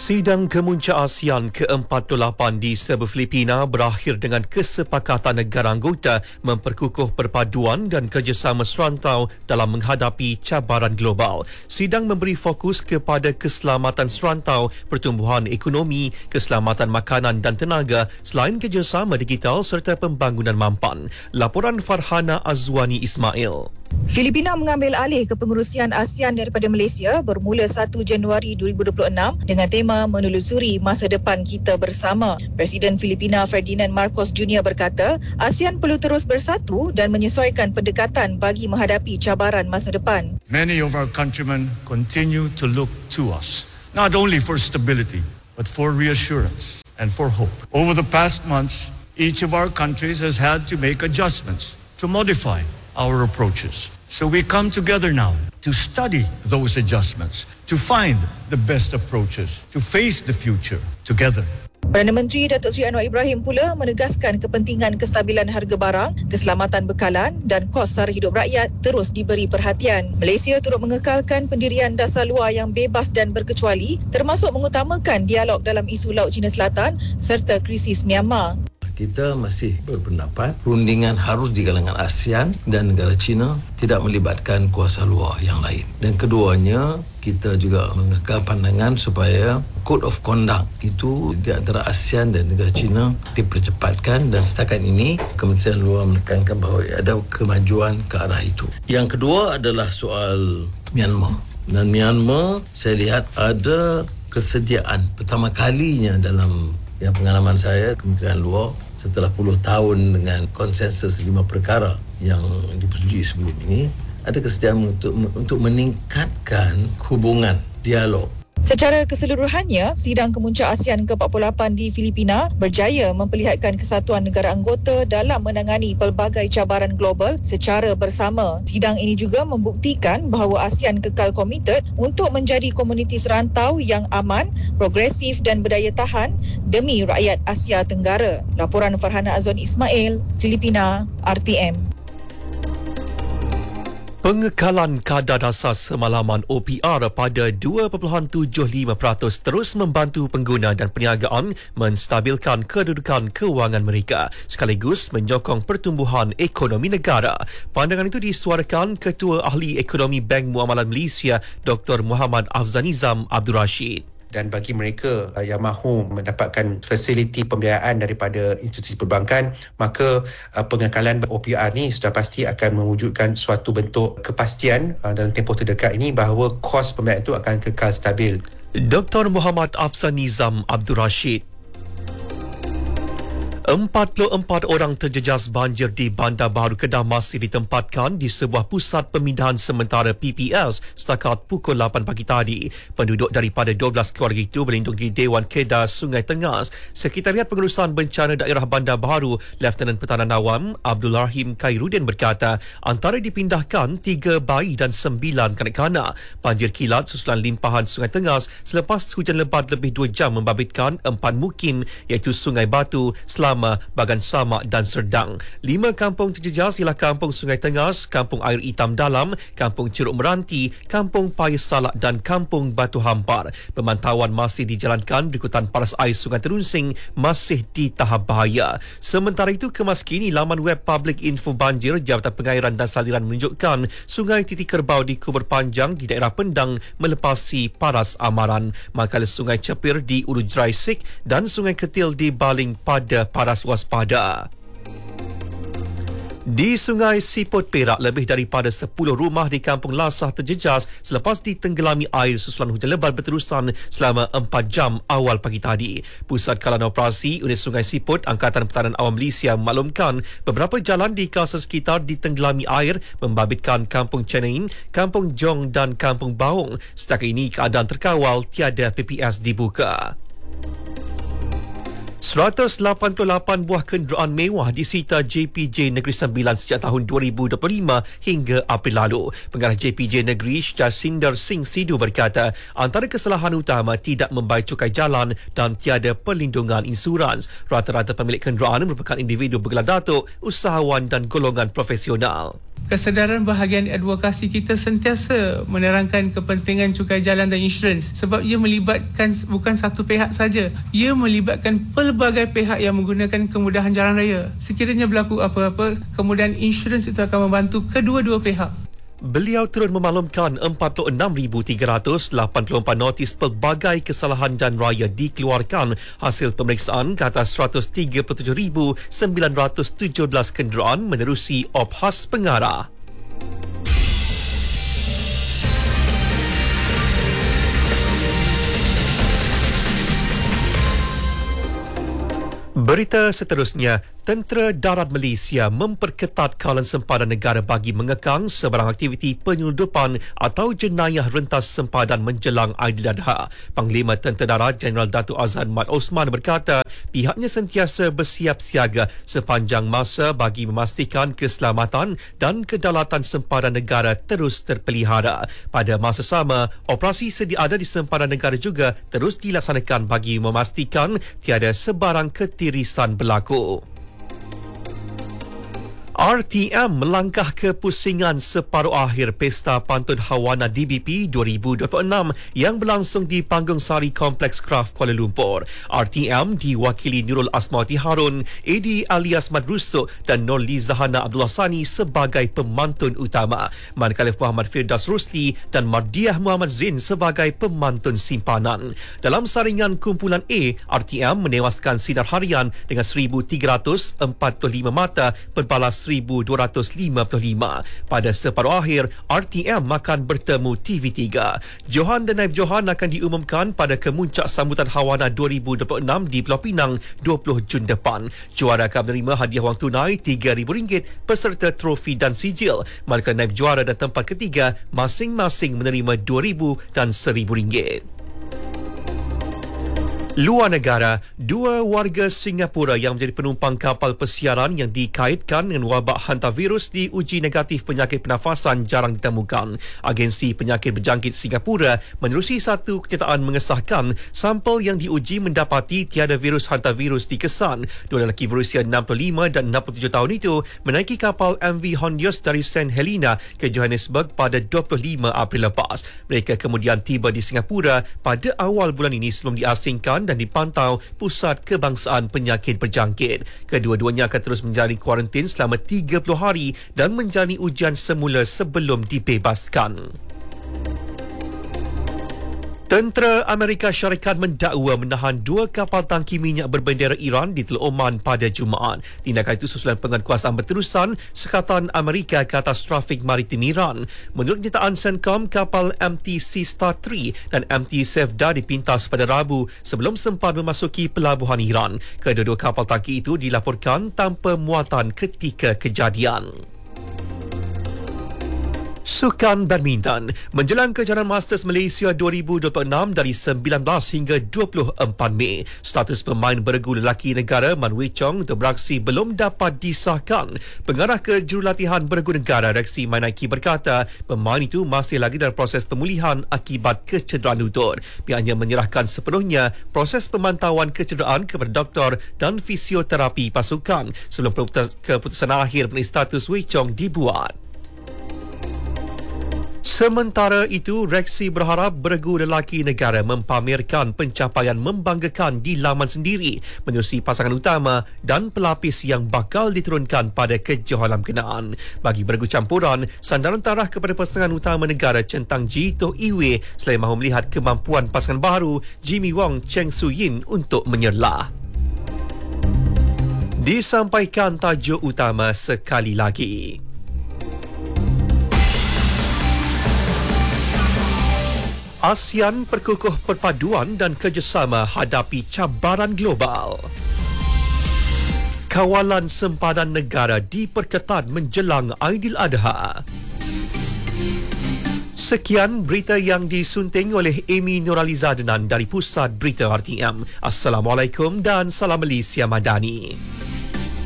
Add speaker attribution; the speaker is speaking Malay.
Speaker 1: Sidang Kemuncak ASEAN ke-48 di Sabah, Filipina berakhir dengan kesepakatan negara anggota memperkukuh perpaduan dan kerjasama serantau dalam menghadapi cabaran global. Sidang memberi fokus kepada keselamatan serantau, pertumbuhan ekonomi, keselamatan makanan dan tenaga selain kerjasama digital serta pembangunan mampan. Laporan Farhana Azwani Ismail.
Speaker 2: Filipina mengambil alih kepengurusian ASEAN daripada Malaysia bermula 1 Januari 2026 dengan tema menelusuri masa depan kita bersama. Presiden Filipina Ferdinand Marcos Jr. berkata, ASEAN perlu terus bersatu dan menyesuaikan pendekatan bagi menghadapi cabaran masa depan.
Speaker 3: Many of our countrymen continue to look to us, not only for stability, but for reassurance and for hope. Over the past months, each of our countries has had to make adjustments to modify our approaches. So we come together now to study those adjustments, to find the best approaches, to face the future together.
Speaker 2: Perdana Menteri Datuk Seri Anwar Ibrahim pula menegaskan kepentingan kestabilan harga barang, keselamatan bekalan dan kos sara hidup rakyat terus diberi perhatian. Malaysia turut mengekalkan pendirian dasar luar yang bebas dan berkecuali, termasuk mengutamakan dialog dalam isu Laut Cina Selatan serta krisis Myanmar.
Speaker 4: Kita masih berpendapat perundingan harus di kalangan ASEAN dan negara China, tidak melibatkan kuasa luar yang lain. Dan keduanya, kita juga mengekal pandangan supaya Code of Conduct itu di antara ASEAN dan negara China dipercepatkan, dan setakat ini Kementerian Luar menekankan bahawa ada kemajuan ke arah itu. Yang kedua adalah soal Myanmar. Dan Myanmar, saya lihat ada kesediaan pertama kalinya dalam pengalaman saya, Kementerian Luar setelah puluh tahun dengan konsensus 5 perkara yang dipersetujui sebelum ini, ada kesediaan untuk meningkatkan hubungan dialog.
Speaker 2: Secara keseluruhannya, Sidang Kemuncak ASEAN ke-48 di Filipina berjaya memperlihatkan kesatuan negara anggota dalam menangani pelbagai cabaran global secara bersama. Sidang ini juga membuktikan bahawa ASEAN kekal komited untuk menjadi komuniti serantau yang aman, progresif dan berdaya tahan demi rakyat Asia Tenggara. Laporan Farhana Azwani Ismail, Filipina, RTM.
Speaker 1: Pengekalan kadar dasar semalaman OPR pada 2.75% terus membantu pengguna dan perniagaan menstabilkan kedudukan kewangan mereka sekaligus menyokong pertumbuhan ekonomi negara. Pandangan itu disuarakan Ketua Ahli Ekonomi Bank Muamalat Malaysia Dr. Muhammad Afzanizam Abdul Rashid.
Speaker 5: Dan bagi mereka yang mahu mendapatkan fasiliti pembiayaan daripada institusi perbankan, maka pengekalan OPR ni sudah pasti akan mewujudkan suatu bentuk kepastian dalam tempoh terdekat ini bahawa kos pembiayaan itu akan kekal stabil.
Speaker 1: Dr. Muhammad Afzanizam Abdul Rashid. 44 orang terjejas banjir di Bandar Baharu Kedah masih ditempatkan di sebuah pusat pemindahan sementara PPS setakat pukul 8 pagi tadi. Penduduk daripada 12 keluarga itu berlindung di Dewan Kedah Sungai Tengas. Sekretariat Pengurusan Bencana Daerah Bandar Baharu, Lieutenant Pertahanan Awam Abdul Rahim Khairuddin berkata, antara dipindahkan 3 bayi dan 9 kanak-kanak. Banjir kilat susulan limpahan Sungai Tengas selepas hujan lebat lebih 2 jam membabitkan 4 mukim iaitu Sungai Batu, Bagan Samak dan Serdang. 5 kampung terjejas ialah Kampung Sungai Tengas, Kampung Air Hitam Dalam, Kampung Ceruk Meranti, Kampung Paya Salak dan Kampung Batu Hampar. Pemantauan masih dijalankan berikutan paras air Sungai Terunsing masih di tahap bahaya. Sementara itu, kemaskini laman web Public Info Banjir Jabatan Pengairan dan Saliran menunjukkan Sungai Titi Kerbau di Kubur Panjang di daerah Pendang melepasi paras amaran. Manakala Sungai Cepir di Ulu Jeraisik dan Sungai Ketil di Baling pada paras waspada. Di Sungai Siput Perak, lebih daripada 10 rumah di Kampung Lasah terjejas selepas ditenggelami air susulan hujan lebat berterusan selama 4 jam awal pagi tadi. Pusat Kawalan Operasi Unit Sungai Siput Angkatan Pertahanan Awam Malaysia memaklumkan beberapa jalan di kawasan sekitar ditenggelami air membabitkan Kampung Cenain, Kampung Jong dan Kampung Baung. Setakat ini keadaan terkawal, tiada PPS dibuka. 188 buah kenderaan mewah disita JPJ Negeri Sembilan sejak tahun 2025 hingga April lalu. Pengarah JPJ Negeri Jasinder Singh Sidhu berkata, antara kesalahan utama tidak membayar cukai jalan dan tiada perlindungan insurans. Rata-rata pemilik kenderaan merupakan individu bergelar datuk, usahawan dan golongan profesional.
Speaker 6: Kesedaran bahagian advokasi kita sentiasa menerangkan kepentingan cukai jalan dan insurans sebab ia melibatkan bukan satu pihak saja. Ia melibatkan pelbagai pihak yang menggunakan kemudahan jalan raya. Sekiranya berlaku apa-apa, kemudahan insurans itu akan membantu kedua-dua pihak.
Speaker 1: Beliau turut memaklumkan 46,384 notis pelbagai kesalahan jalan raya dikeluarkan hasil pemeriksaan ke atas 137,917 kenderaan menerusi Ophas Pengarah. Berita seterusnya, Tentera Darat Malaysia memperketat kawalan sempadan negara bagi mengekang sebarang aktiviti penyelundupan atau jenayah rentas sempadan menjelang Aidiladha. Panglima Tentera Darat Jeneral Datuk Azhan Mat Osman berkata pihaknya sentiasa bersiap siaga sepanjang masa bagi memastikan keselamatan dan kedaulatan sempadan negara terus terpelihara. Pada masa sama, operasi sedia ada di sempadan negara juga terus dilaksanakan bagi memastikan tiada sebarang ketirisan berlaku. RTM melangkah ke pusingan separuh akhir Pesta Pantun Hawana DBP 2026 yang berlangsung di Panggung Sari Kompleks Kraft Kuala Lumpur. RTM diwakili Nurul Asmawati Harun, Edi alias Madrusuk dan Nurli Zahana Abdullah Sani sebagai pemantun utama, manakala Muhammad Firdaus Rusli dan Mardiah Muhammad Zain sebagai pemantun simpanan. Dalam saringan kumpulan A, RTM menewaskan sinar harian dengan 1,345 mata berbalas 1,255. Pada separuh akhir, RTM akan bertemu TV3. Johan dan Naib Johan akan diumumkan pada kemuncak sambutan Hawana 2026 di Pulau Pinang 20 Jun depan. Juara akan menerima hadiah wang tunai RM3,000 beserta trofi dan sijil, manakala naib juara dan tempat ketiga masing-masing menerima RM2,000 dan RM1,000. Luar negara, 2 warga Singapura yang menjadi penumpang kapal persiaran yang dikaitkan dengan wabak hantavirus diuji negatif penyakit pernafasan jarang ditemukan. Agensi Penyakit Berjangkit Singapura menerusi satu kenyataan mengesahkan sampel yang diuji mendapati tiada virus hantavirus dikesan. 2 lelaki berusia 65 dan 67 tahun itu menaiki kapal MV Hondios dari St. Helena ke Johannesburg pada 25 April lepas. Mereka kemudian tiba di Singapura pada awal bulan ini sebelum diasingkan dan dipantau Pusat Kebangsaan Penyakit Berjangkit. Kedua-duanya akan terus menjalani kuarantin selama 30 hari dan menjalani ujian semula sebelum dibebaskan. Tentera Amerika Syarikat mendakwa menahan 2 kapal tangki minyak berbendera Iran di Teluk Oman pada Jumaat. Tindakan itu susulan penguatkuasaan berterusan Sekatan Amerika ke atas trafik maritim Iran. Menurut kenyataan CENTCOM, kapal MT Sea Star 3 dan MT Sevda dipintas pada Rabu sebelum sempat memasuki pelabuhan Iran. Kedua-dua kapal tangki itu dilaporkan tanpa muatan ketika kejadian. Sukan badminton menjelang kejohanan Masters Malaysia 2026 dari 19 hingga 24 Mei. Status pemain beregu lelaki negara Man Wei Chong untuk beraksi belum dapat disahkan. Pengarah kejurulatihan beregu negara Rexy Mainaiki berkata pemain itu masih lagi dalam proses pemulihan akibat kecederaan lutut. Pihaknya menyerahkan sepenuhnya proses pemantauan kecederaan kepada doktor dan fisioterapi pasukan sebelum keputusan akhir mengenai status Wei Chong dibuat. Sementara itu, Rexy berharap beregu lelaki negara mempamerkan pencapaian membanggakan di laman sendiri menerusi pasangan utama dan pelapis yang bakal diturunkan pada kejohanan berkenaan. Bagi beregu campuran, sandaran tarah kepada pasangan utama negara Centang Ji Toh Iwe selain mahu melihat kemampuan pasangan baru Jimmy Wong Cheng Su Yin untuk menyerlah. Disampaikan tajuk utama sekali lagi. ASEAN perkukuh perpaduan dan kerjasama hadapi cabaran global. Kawalan sempadan negara diperketat menjelang Aidiladha. Sekian berita yang disunting oleh Amy Nuraliza Denan dari Pusat Berita RTM. Assalamualaikum dan salam Malaysia Madani.